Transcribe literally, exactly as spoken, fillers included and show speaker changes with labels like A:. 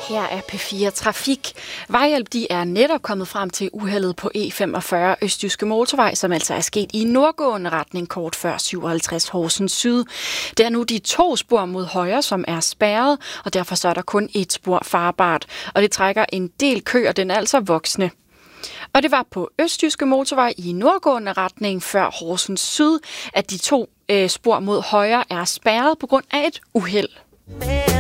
A: Her er P fire Trafik. Vejhjælp de er netop kommet frem til uheldet på E femogfyrre Østjyske Motorvej, som altså er sket i nordgående retning kort før syvoghalvtreds Horsens Syd. Det er nu de to spor mod højre, som er spærret, og derfor så er der kun et spor farbart. Og det trækker en del kø, og den er altså voksne. Og det var på Østjyske Motorvej i nordgående retning før Horsens Syd, at de to øh, spor mod højre er spærret på grund af et uheld.